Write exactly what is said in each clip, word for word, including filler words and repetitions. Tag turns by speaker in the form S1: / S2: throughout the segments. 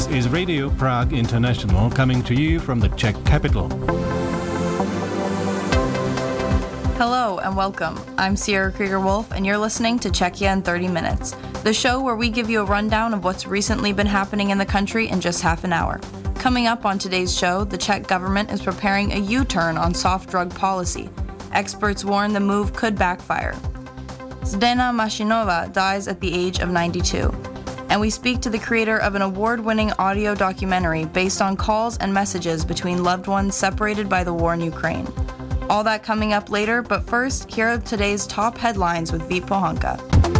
S1: This is Radio Prague International coming to you from the Czech capital.
S2: Hello and welcome. I'm Sierra Krieger-Wolf and you're listening to Czechia in thirty minutes, the show where we give you a rundown of what's recently been happening in the country in just half an hour. Coming up on today's show, the Czech government is preparing a U-turn on soft drug policy. Experts warn the move could backfire. Zdena Mašínová dies at the age of ninety-two. And we speak to the creator of an award-winning audio documentary based on calls and messages between loved ones separated by the war in Ukraine. All that coming up later, but first, here are today's top headlines with Vít Pohanka.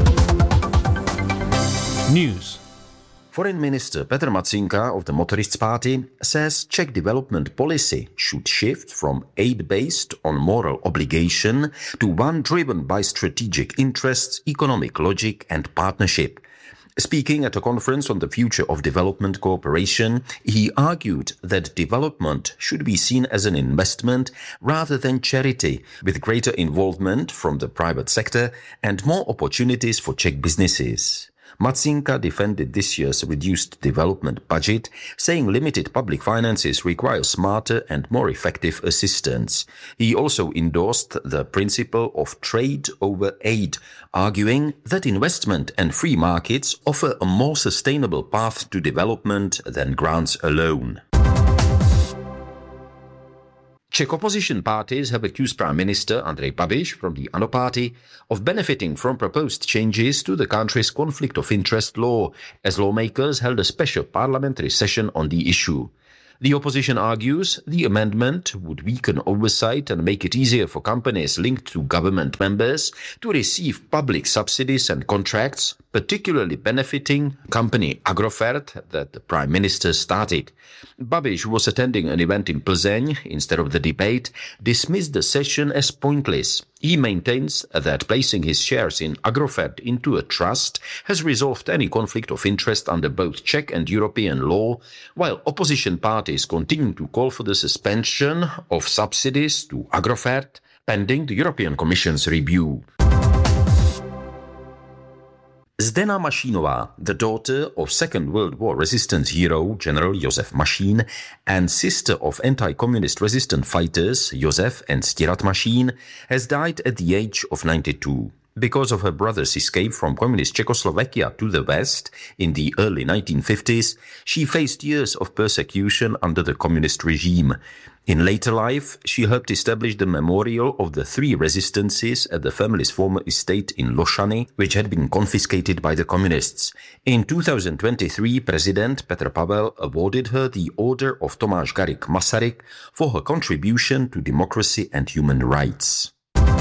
S1: News.
S3: Foreign Minister Petr Matýnka of the Motorists Party says Czech development policy should shift from aid based on moral obligation to one driven by strategic interests, economic logic and partnership. Speaking at a conference on the future of development cooperation, he argued that development should be seen as an investment rather than charity, with greater involvement from the private sector and more opportunities for Czech businesses. Matýnka defended this year's reduced development budget, saying limited public finances require smarter and more effective assistance. He also endorsed the principle of trade over aid, arguing that investment and free markets offer a more sustainable path to development than grants alone. Czech opposition parties have accused Prime Minister Andrej Babiš from the ANO party of benefiting from proposed changes to the country's conflict of interest law, as lawmakers held a special parliamentary session on the issue. The opposition argues the amendment would weaken oversight and make it easier for companies linked to government members to receive public subsidies and contracts, particularly benefiting company Agrofert that the Prime Minister started. Babiš, who was attending an event in Plzeň instead of the debate, dismissed the session as pointless. He maintains that placing his shares in Agrofert into a trust has resolved any conflict of interest under both Czech and European law, while opposition parties continue to call for the suspension of subsidies to Agrofert pending the European Commission's review. Zdena Mašínová, the daughter of Second World War resistance hero General Josef Mašín and sister of anti-communist resistance fighters Josef and Ctirad Mašín, has died at the age of ninety-two. Because of her brother's escape from communist Czechoslovakia to the West in the early nineteen fifties, she faced years of persecution under the communist regime. In later life, she helped establish the memorial of the three resistances at the family's former estate in Lošany, which had been confiscated by the communists. In two thousand twenty-three, President Petr Pavel awarded her the Order of Tomáš Garrigue Masaryk for her contribution to democracy and human rights.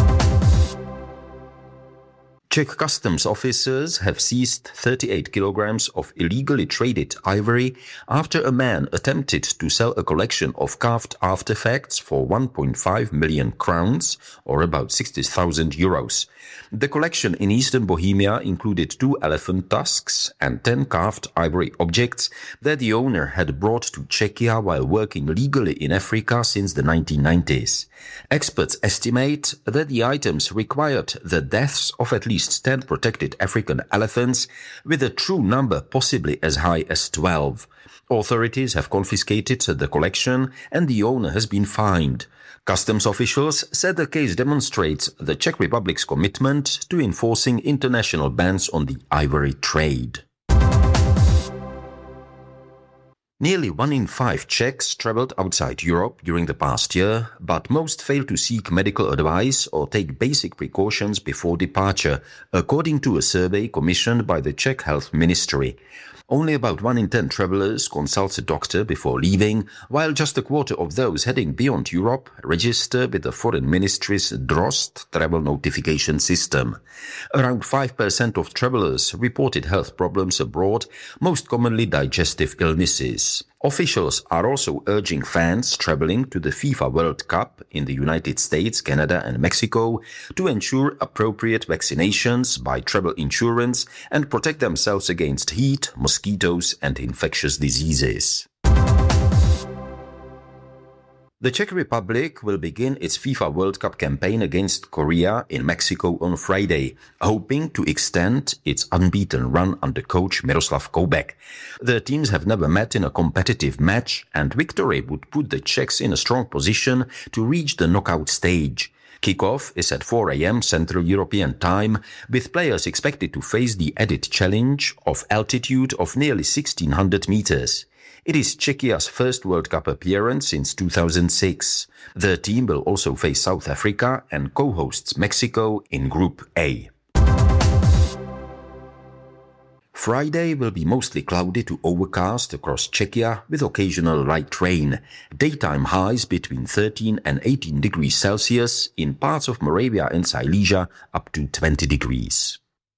S3: Czech customs officers have seized thirty-eight kilograms of illegally traded ivory after a man attempted to sell a collection of carved artifacts for one point five million crowns, or about sixty thousand euros. The collection in eastern Bohemia included two elephant tusks and ten carved ivory objects that the owner had brought to Czechia while working legally in Africa since the nineteen nineties. Experts estimate that the items required the deaths of at least ten protected African elephants, with a true number possibly as high as twelve. Authorities have confiscated the collection and the owner has been fined. Customs officials said the case demonstrates the Czech Republic's commitment to enforcing international bans on the ivory trade. Nearly one in five Czechs traveled outside Europe during the past year, but most failed to seek medical advice or take basic precautions before departure, according to a survey commissioned by the Czech Health Ministry. Only about one in ten travelers consult a doctor before leaving, while just a quarter of those heading beyond Europe register with the Foreign Ministry's DROST travel notification system. Around five percent of travelers reported health problems abroad, most commonly digestive illnesses. Officials are also urging fans traveling to the FIFA World Cup in the United States, Canada and Mexico to ensure appropriate vaccinations, buy travel insurance and protect themselves against heat, mosquitoes and infectious diseases. The Czech Republic will begin its FIFA World Cup campaign against Korea in Mexico on Friday, hoping to extend its unbeaten run under coach Miroslav Koubek. The teams have never met in a competitive match, and victory would put the Czechs in a strong position to reach the knockout stage. Kickoff is at four a.m. Central European Time, with players expected to face the added challenge of altitude of nearly sixteen hundred meters. It is Czechia's first World Cup appearance since two thousand six. The team will also face South Africa and co-hosts Mexico in Group A. Friday will be mostly cloudy to overcast across Czechia with occasional light rain. Daytime highs between thirteen and eighteen degrees Celsius, in parts of Moravia and Silesia up to twenty degrees.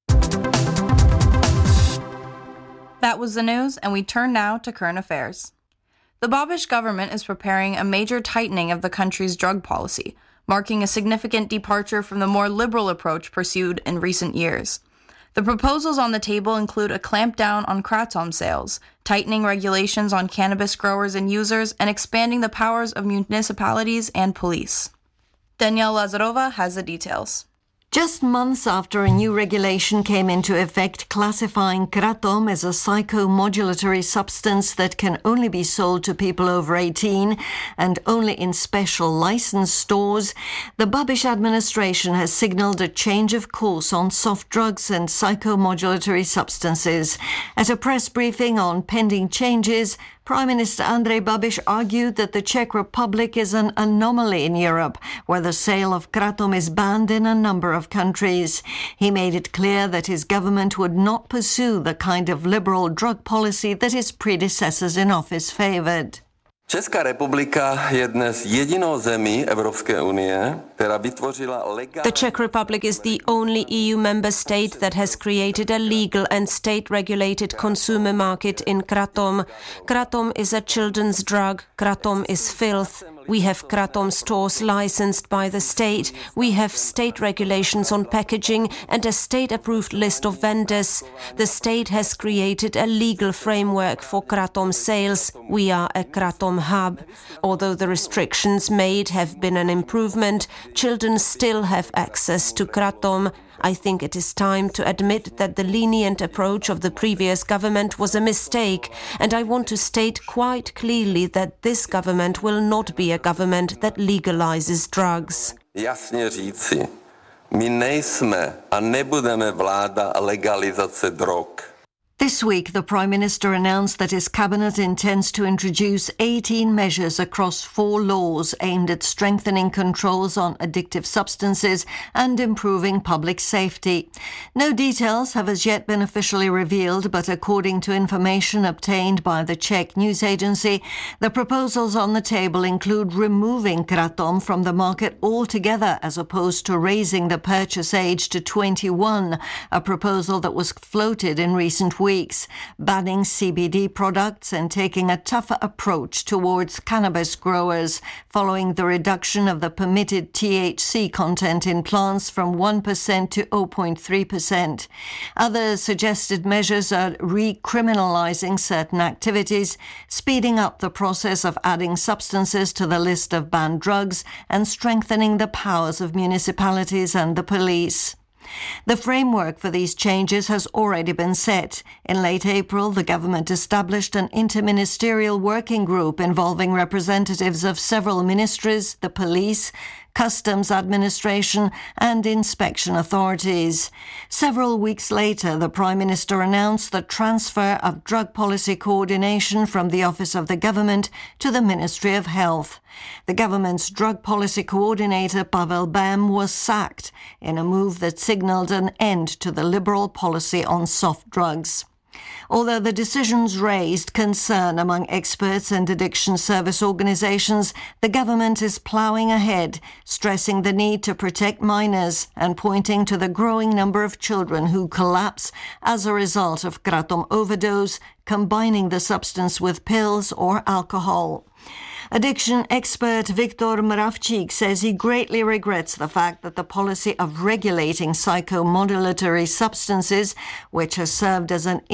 S2: That was the news, and we turn now to current affairs. The Babiš government is preparing a major tightening of the country's drug policy, marking a significant departure from the more liberal approach pursued in recent years. The proposals on the table include a clampdown on kratom sales, tightening regulations on cannabis growers and users, and expanding the powers of municipalities and police. Danielle Lazarova has the details.
S4: Just months after a new regulation came into effect classifying kratom as a psychomodulatory substance that can only be sold to people over eighteen and only in special licensed stores, the Babiš administration has signalled a change of course on soft drugs and psychomodulatory substances. At a press briefing on pending changes, Prime Minister Andrej Babiš argued that the Czech Republic is an anomaly in Europe, where the sale of kratom is banned in a number of countries. He made it clear that his government would not pursue the kind of liberal drug policy that his predecessors in office favoured.
S5: Česká republika je dnes jedinou zemí Evropské unie, která vytvořila legální...
S6: The Czech Republic is the only E U member state that has created a legal and state-regulated consumer market in kratom. Kratom is a children's drug. Kratom is filth. We have kratom stores licensed by the state. We have state regulations on packaging and a state-approved list of vendors. The state has created a legal framework for kratom sales. We are a kratom hub. Although the restrictions made have been an improvement, children still have access to kratom. I think it is time to admit that the lenient approach of the previous government was a mistake, and I want to state quite clearly that this government will not be a government that legalizes drugs.
S5: Jasně říci, my nejsme a nebudeme vláda legalizace drog.
S4: This week, the Prime Minister announced that his cabinet intends to introduce eighteen measures across four laws aimed at strengthening controls on addictive substances and improving public safety. No details have as yet been officially revealed, but according to information obtained by the Czech news agency, the proposals on the table include removing kratom from the market altogether as opposed to raising the purchase age to twenty-one, a proposal that was floated in recent weeks. Weeks, banning C B D products and taking a tougher approach towards cannabis growers following the reduction of the permitted T H C content in plants from one percent to zero point three percent. Other suggested measures are recriminalising certain activities, speeding up the process of adding substances to the list of banned drugs, and strengthening the powers of municipalities and the police. The framework for these changes has already been set. In late April, the government established an interministerial working group involving representatives of several ministries, the police, customs administration and inspection authorities. Several weeks later, the Prime Minister announced the transfer of drug policy coordination from the Office of the Government to the Ministry of Health. The government's drug policy coordinator, Pavel Bém, was sacked in a move that signalled an end to the liberal policy on soft drugs. Although the decisions raised concern among experts and addiction service organisations, the government is ploughing ahead, stressing the need to protect minors and pointing to the growing number of children who collapse as a result of kratom overdose, combining the substance with pills or alcohol. Addiction expert Viktor Mravčík says he greatly regrets the fact that the policy of regulating psychomodulatory substances, which has served as an inspiration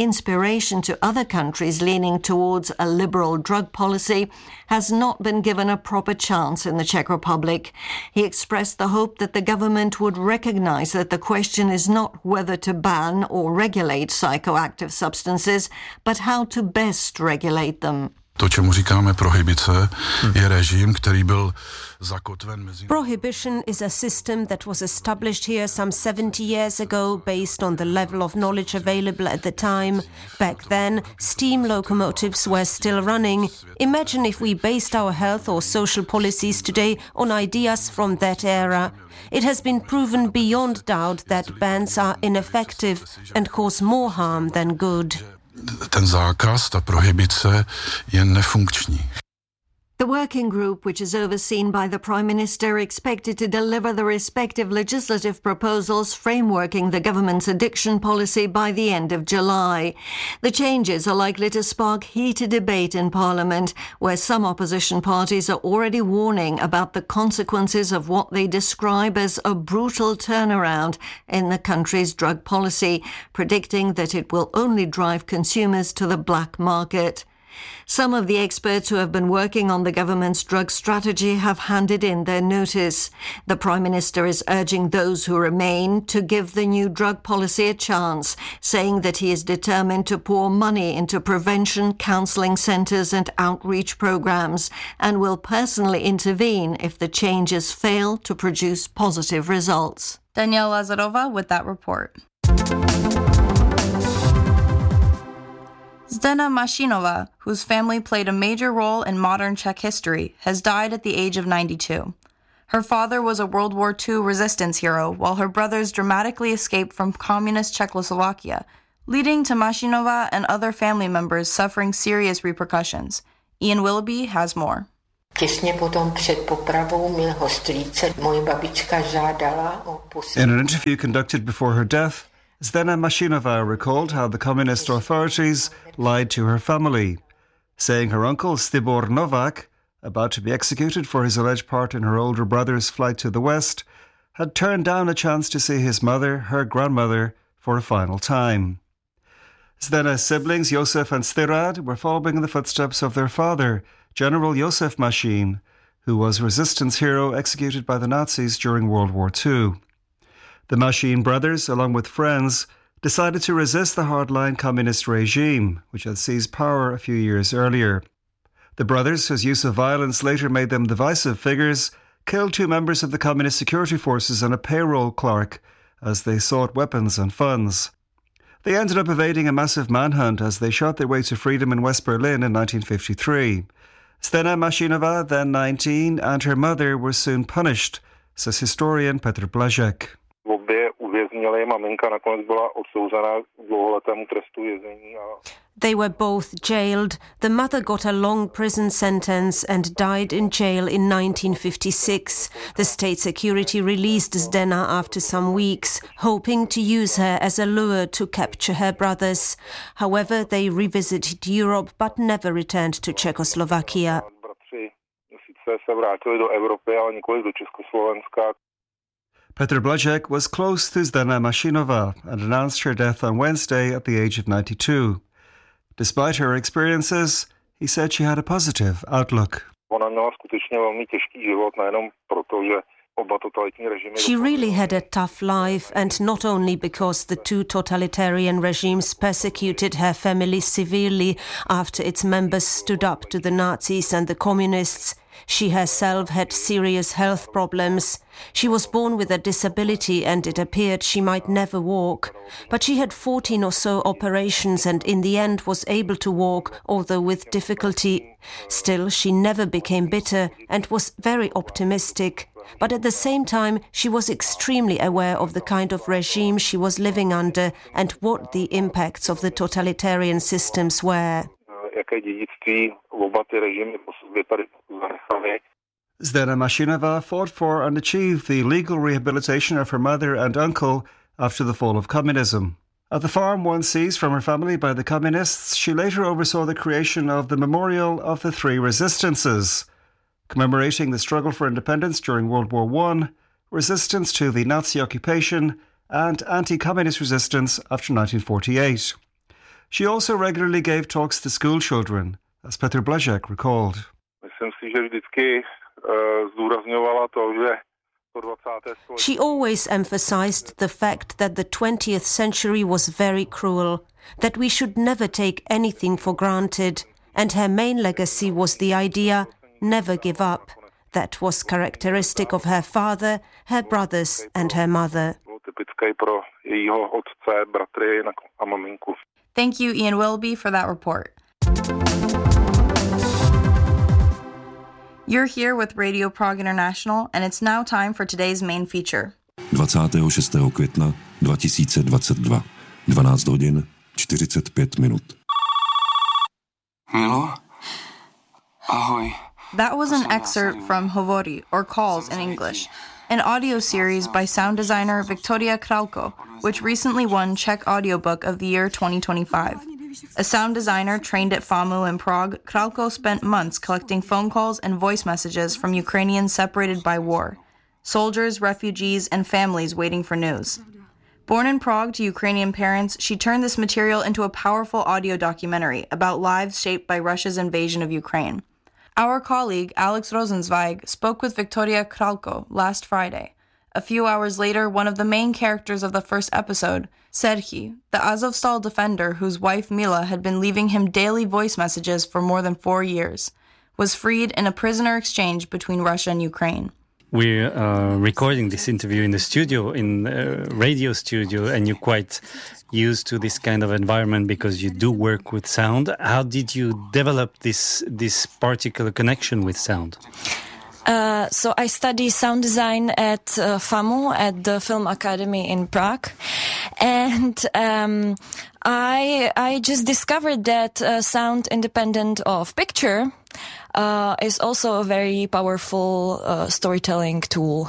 S4: cooperation to other countries leaning towards a liberal drug policy has not been given a proper chance in the Czech Republic. He expressed the hope that the government would recognise that the question is not whether to ban or regulate psychoactive substances, but how to best regulate them.
S7: To, čemu říkáme prohibice, je režim, který byl zakotven mezi...
S6: Prohibition is a system that was established here some seventy years ago based on the level of knowledge available at the time. Back then, steam locomotives were still running. Imagine if we based our health or social policies today on ideas from that era. It has been proven beyond doubt that bans are ineffective and cause more harm than good.
S7: Ten zákaz, ta prohibice je nefunkční.
S4: The working group, which is overseen by the Prime Minister, expected to deliver the respective legislative proposals frameworking the government's addiction policy by the end of July. The changes are likely to spark heated debate in Parliament, where some opposition parties are already warning about the consequences of what they describe as a brutal turnaround in the country's drug policy, predicting that it will only drive consumers to the black market. Some of the experts who have been working on the government's drug strategy have handed in their notice. The Prime Minister is urging those who remain to give the new drug policy a chance, saying that he is determined to pour money into prevention, counselling centres and outreach programmes, and will personally intervene if the changes fail to produce positive results.
S2: Danielle Lazarova with that report. Zdena Mashinova, whose family played a major role in modern Czech history, has died at the age of ninety-two. Her father was a World War Two resistance hero, while her brothers dramatically escaped from communist Czechoslovakia, leading to Mashinova and other family members suffering serious repercussions. Ian Willoughby has more.
S8: In an interview conducted before her death, Zdena Mashinova recalled how the communist authorities lied to her family, saying her uncle Stibor Novak, about to be executed for his alleged part in her older brother's flight to the West, had turned down a chance to see his mother, her grandmother, for a final time. Zdena's siblings, Josef and Stirad, were following in the footsteps of their father, General Josef Mašín, who was a resistance hero executed by the Nazis during World War Two. The Mašín brothers, along with friends, decided to resist the hardline communist regime, which had seized power a few years earlier. The brothers, whose use of violence later made them divisive figures, killed two members of the communist security forces and a payroll clerk as they sought weapons and funds. They ended up evading a massive manhunt as they shot their way to freedom in West Berlin in nineteen fifty-three. Zdena Mashinova, then nineteen, and her mother were soon punished, says historian Petr Blažek.
S6: They were both jailed. The mother got a long prison sentence and died in jail in nineteen fifty-six. The state security released Zdena after some weeks, hoping to use her as a lure to capture her brothers. However, they revisited Europe but never returned to Czechoslovakia.
S8: Petr Blažek was close to Zdena Mashinova and announced her death on Wednesday at the age of ninety-two. Despite her experiences, he said she had a positive outlook.
S6: She really had a tough life, and not only because the two totalitarian regimes persecuted her family severely after its members stood up to the Nazis and the communists. She herself had serious health problems. She was born with a disability and it appeared she might never walk. But she had fourteen or so operations and in the end was able to walk, although with difficulty. Still, she never became bitter and was very optimistic. But at the same time, she was extremely aware of the kind of regime she was living under and what the impacts of the totalitarian systems were.
S8: Zdena Mashinova fought for and achieved the legal rehabilitation of her mother and uncle after the fall of communism. At the farm once seized from her family by the communists, she later oversaw the creation of the Memorial of the Three Resistances, commemorating the struggle for independence during World War One, resistance to the Nazi occupation, and anti-communist resistance after nineteen forty-eight. She also regularly gave talks to school children, as Petr Blazek recalled.
S6: She always emphasized the fact that the twentieth century was very cruel, that we should never take anything for granted, and her main legacy was the idea, never give up. That was characteristic of her father, her brothers and her mother.
S2: Thank you, Ian Wilby, for that report. You're here with Radio Prague International, and it's now time for today's main feature.
S9: dvacátého šestého května dva tisíce dvacet dva, dvanáct hodin čtyřicet pět minut.
S10: Milo? Ahoj.
S2: That was an excerpt from Hovory, or Calls in English, an audio series by sound designer Victoria Kralko, which recently won Czech Audiobook of the Year twenty twenty-five. A sound designer trained at FAMU in Prague, Kralko spent months collecting phone calls and voice messages from Ukrainians separated by war, soldiers, refugees, and families waiting for news. Born in Prague to Ukrainian parents, she turned this material into a powerful audio documentary about lives shaped by Russia's invasion of Ukraine. Our colleague, Alex Rosenzweig, spoke with Victoria Kralko last Friday. A few hours later, one of the main characters of the first episode, Serhii, the Azovstal defender whose wife Mila had been leaving him daily voice messages for more than four years, was freed in a prisoner exchange between Russia and Ukraine.
S11: We're uh, recording this interview in the studio, in the radio studio, and you're quite used to this kind of environment because you do work with sound. How did you develop this this particular connection with sound?
S12: Uh, so I study sound design at uh, FAMU, at the Film Academy in Prague, and um, I I just discovered that uh, sound independent of picture uh, is also a very powerful uh, storytelling tool.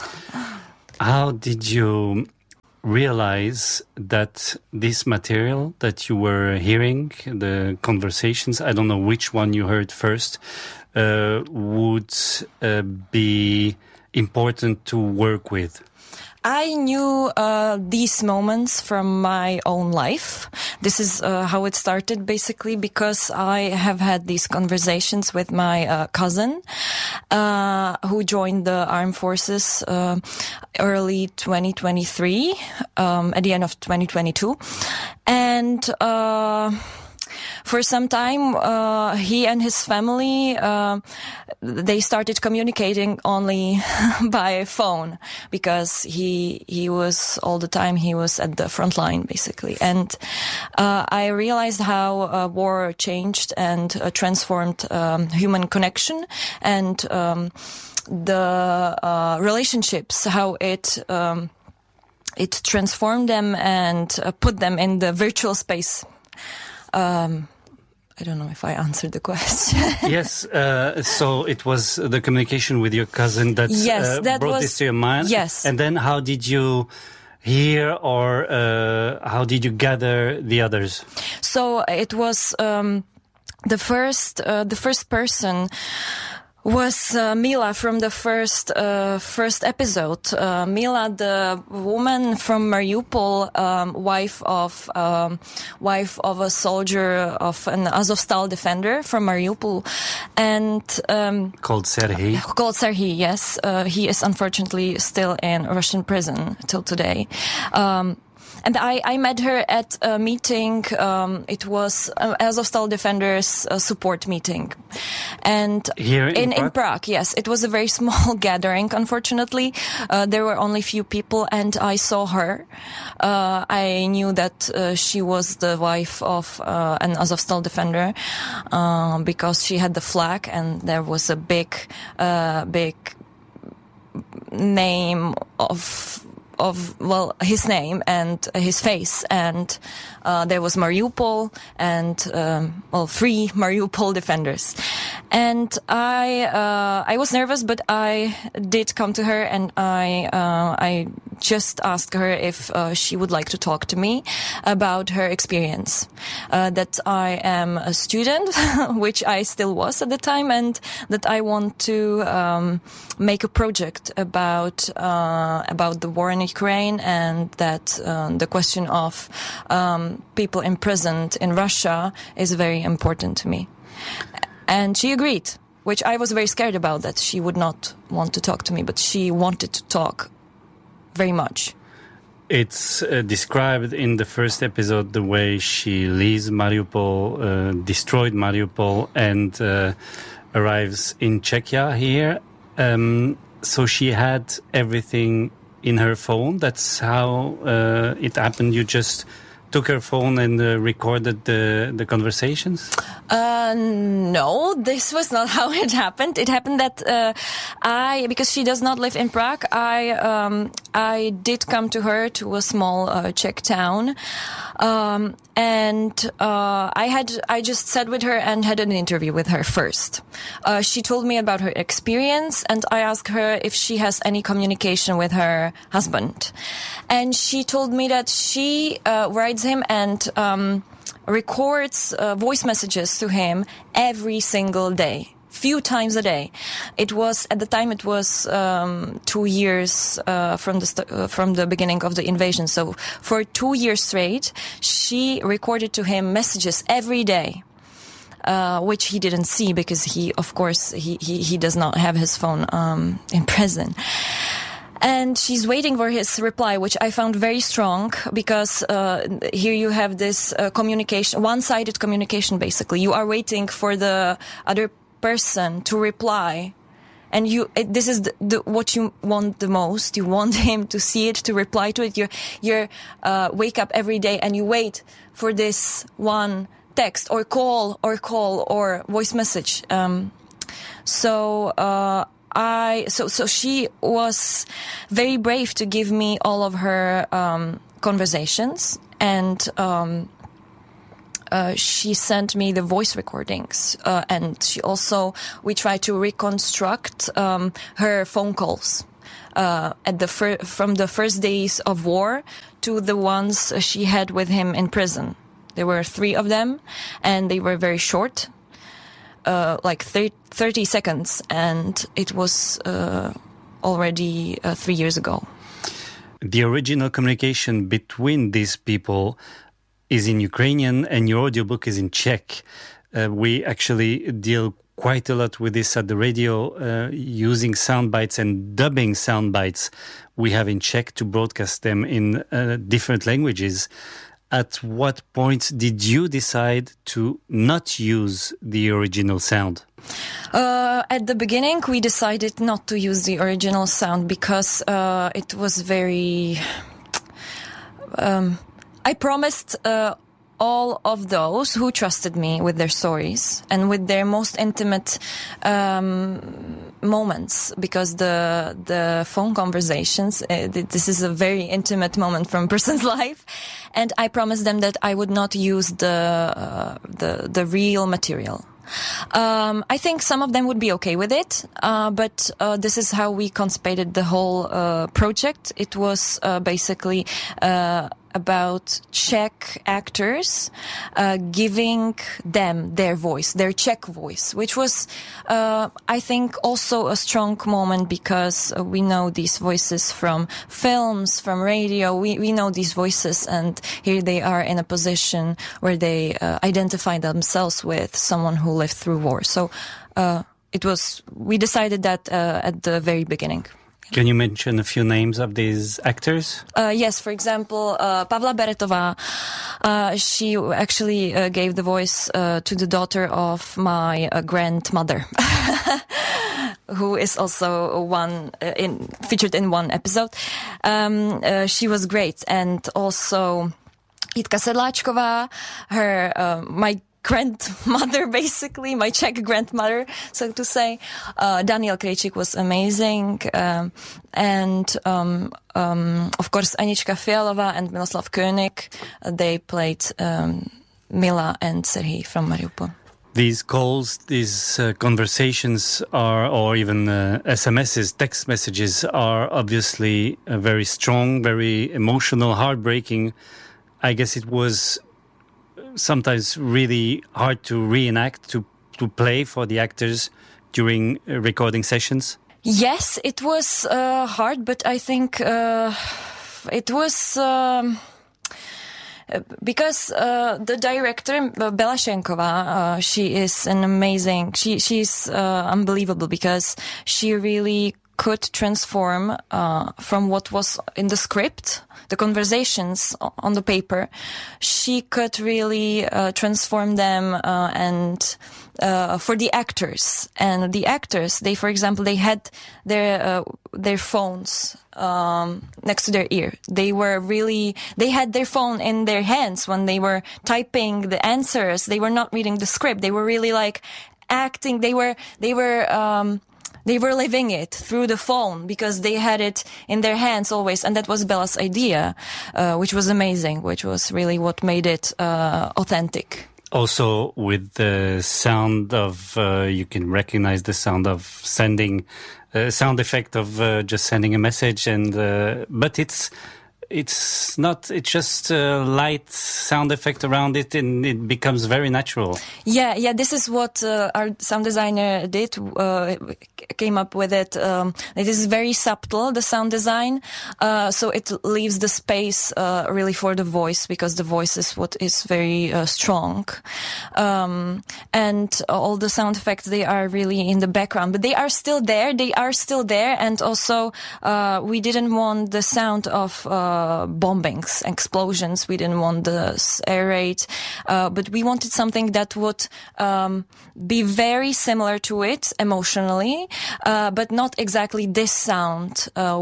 S11: How did you realize that this material that you were hearing, the conversations, I don't know which one you heard first, uh, would uh, be important to work with?
S12: I knew uh, these moments from my own life. This is uh, how it started, basically, because I have had these conversations with my uh, cousin, uh, who joined the armed forces uh, early twenty twenty-three, um, at the end of twenty twenty-two. And uh, for some time, uh, he and his family, uh, they started communicating only by phone, because he he was all the time, he was at the front line, basically. And uh, I realized how uh, war changed and uh, transformed um, human connection and um, the uh, relationships, how it um, it transformed them and uh, put them in the virtual space. Um, I don't know if I answered the question.
S11: Yes, uh, so it was the communication with your cousin that,
S12: yes,
S11: uh,
S12: that
S11: brought
S12: was,
S11: this to your mind?
S12: Yes.
S11: And then how did you hear, or uh, how did you gather the others?
S12: So it was um, the first, uh, the first person was uh, Mila from the first uh, first episode. Uh, Mila, the woman from Mariupol, um, wife of um, wife of a soldier, of an Azovstal defender from Mariupol, and um,
S11: called Serhii.
S12: Called Serhii, yes. Uh, he is unfortunately still in Russian prison till today. Um, And I, I met her at a meeting. Um, it was uh, Azovstal Defenders uh, support meeting, and
S11: here in,
S12: in,
S11: Prague?
S12: in Prague, yes, it was a very small gathering. Unfortunately, uh, there were only few people, and I saw her. Uh, I knew that uh, she was the wife of uh, an Azovstal defender uh, because she had the flag, and there was a big, uh, big name of. of, well, his name and his face. And uh, there was Mariupol and, um, well, three Mariupol defenders. And I uh, I was nervous, but I did come to her, and I uh, I just asked her if uh, she would like to talk to me about her experience. Uh, that I am a student, which I still was at the time, and that I want to um, make a project about uh, about the war in Ukraine, and that um, the question of um, people imprisoned in Russia is very important to me. And she agreed, which I was very scared about, that she would not want to talk to me, but she wanted to talk very much.
S11: It's uh, described in the first episode the way she leaves Mariupol, uh, destroyed Mariupol, and uh, arrives in Czechia here. Um, so she had everything in her phone. That's how uh, it happened. You just took her phone and uh, recorded the, the conversations?
S12: Uh, no, this was not how it happened. It happened that uh, I, because she does not live in Prague, I um, I did come to her to a small uh, Czech town, um, and uh, I had I just sat with her and had an interview with her first. Uh, she told me about her experience, and I asked her if she has any communication with her husband, and she told me that she uh, writes him and um, records uh, voice messages to him every single day, few times a day. It was, at the time, it was um, two years uh, from the st- uh, from the beginning of the invasion. So for two years straight, she recorded to him messages every day, uh, which he didn't see because he, of course, he he, he does not have his phone um, in prison. And she's waiting for his reply, which I found very strong, because uh, here you have this uh, communication, one-sided communication, basically. You are waiting for the other person to reply. And you, it, this is the, the, what you want the most. You want him to see it, to reply to it. You you uh, wake up every day and you wait for this one text or call or call or voice message. Um, so... Uh, I so so she was very brave to give me all of her um, conversations, and um, uh, she sent me the voice recordings, uh, and she also we tried to reconstruct um, her phone calls uh, at the fir- from the first days of war to the ones she had with him in prison. There were three of them, and they were very short. Uh, like thirty seconds, and it was uh, already uh, three years ago.
S11: The original communication between these people is in Ukrainian, and your audiobook is in Czech. Uh, we actually deal quite a lot with this at the radio, uh, using sound bites and dubbing sound bites we have in Czech to broadcast them in uh, different languages. At what point did you decide to not use the original sound?
S12: Uh, at the beginning, we decided not to use the original sound because uh, it was very... Um, I promised uh, all of those who trusted me with their stories and with their most intimate um, moments, because the the phone conversations, uh, this is a very intimate moment from a person's life, and I promised them that I would not use the uh, the the real material. Um, I think some of them would be okay with it, uh, but uh, this is how we conceived the whole uh, project. It was uh, basically uh, about Czech actors uh, giving them their voice, their Czech voice, which was, uh, I think, also a strong moment, because uh, we know these voices from films, from radio. We, we know these voices, and here they are in a position where they uh, identify themselves with someone who lived through war. So uh, it was, we decided that uh, at the very beginning.
S11: Can you mention a few names of these actors?
S12: Uh, yes, for example, uh, Pavla Beretová. Uh, she actually uh, gave the voice uh, to the daughter of my uh, grandmother, who is also one uh, in featured in one episode. Um, uh, she was great, and also Jitka Sedláčková, her uh, my. grandmother, basically, my Czech grandmother, so to say. Uh, Daniel Krejčík was amazing. Um, and, um, um, of course, Anička Fialová and Miloslav König, uh, they played um, Mila and Serhij from Mariupol.
S11: these calls, these uh, conversations are, or even uh, S M Ses, text messages are obviously uh, very strong, very emotional, heartbreaking. I guess it was sometimes really hard to reenact, to, to play for the actors during uh, recording sessions.
S12: Yes, it was uh, hard, but I think uh, it was... Um Because uh, the director, Bela Shenkova, uh, she is an amazing, she she's uh, unbelievable because she really could transform uh, from what was in the script, the conversations on the paper. She could really uh, transform them uh, and uh, for the actors. And the actors, they, for example, they had their uh, their phones um, next to their ear. They were really, they had their phone in their hands when they were typing the answers. They were not reading the script. They were really like acting. They were, they were, um, They were living it through the phone because they had it in their hands always. And that was Bela's idea, uh, which was amazing, which was really what made it uh, authentic.
S11: Also with the sound of, uh, you can recognize the sound of sending, uh, sound effect of uh, just sending a message. And uh, but it's it's not, it's just a light sound effect around it and it becomes very natural.
S12: Yeah, yeah, this is what uh, our sound designer did, uh, came up with it. Um, it is very subtle, the sound design, uh, so it leaves the space uh, really for the voice, because the voice is what is very uh, strong. Um, and all the sound effects, they are really in the background, but they are still there, they are still there, and also uh, we didn't want the sound of uh, Uh, bombings, explosions. We didn't want the air raid, uh, but we wanted something that would um, be very similar to it emotionally, uh, but not exactly this sound, uh,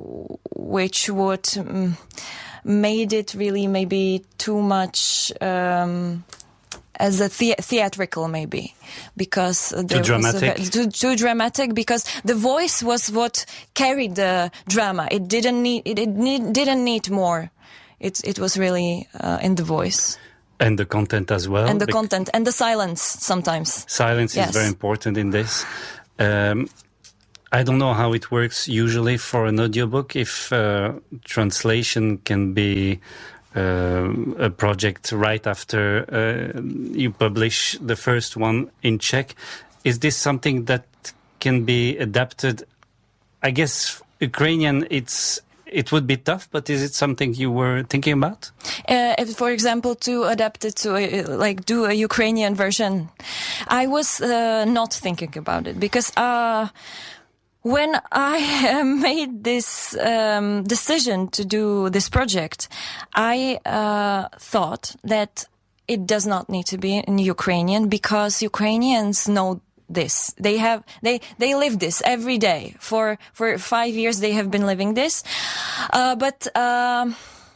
S12: which would um, made it really maybe too much um, as a the- theatrical, maybe, because
S11: too dramatic.
S12: Was a, too, too dramatic, because the voice was what carried the drama. It didn't need. It, it need, didn't need more. It it was really uh, in the voice.
S11: And the content as well.
S12: And the Bec- content and the silence sometimes.
S11: Silence
S12: yes.
S11: is very important in this. Um, I don't know how it works usually for an audiobook, if uh, translation can be Uh, a project right after uh, you publish the first one in Czech. Is this something that can be adapted? I guess Ukrainian, it's it would be tough, but is it something you were thinking about?
S12: Uh, if, for example, to adapt it to a, like do a Ukrainian version, I was uh, not thinking about it, because uh when I made this um, decision to do this project, I uh, thought that it does not need to be in Ukrainian, because Ukrainians know this. They have they they live this every day. For for five years they have been living this, uh, but um,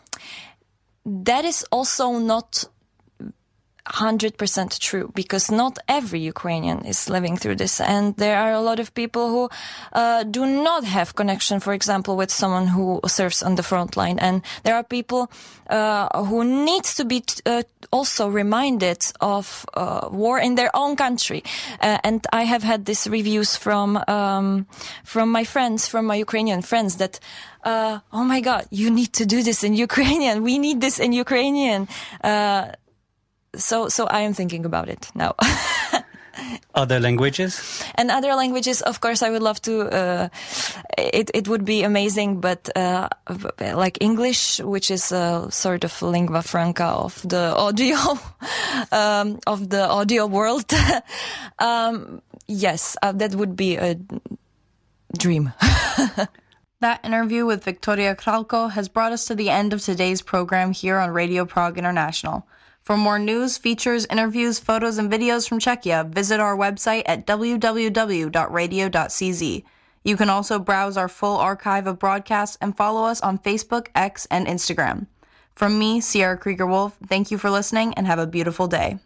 S12: that is also not one hundred percent true, because not every Ukrainian is living through this, and there are a lot of people who uh, do not have connection, for example, with someone who serves on the front line, and there are people uh, who need to be t- uh, also reminded of uh, war in their own country, uh, and I have had these reviews from um, from my friends, from my Ukrainian friends, that uh, oh my God, you need to do this in Ukrainian. We need this in Ukrainian. Uh, So, so I am thinking about it now.
S11: Other languages?
S12: And other languages, of course, I would love to. Uh, it it would be amazing, but uh, like English, which is a sort of lingua franca of the audio, um, of the audio world. um, yes, uh, that would be a dream.
S2: That interview with Victoria Kralko has brought us to the end of today's program here on Radio Prague International. For more news, features, interviews, photos, and videos from Czechia, visit our website at w w w dot radio dot c z. You can also browse our full archive of broadcasts and follow us on Facebook, X, and Instagram. From me, Sierra Krieger-Wolf, thank you for listening and have a beautiful day.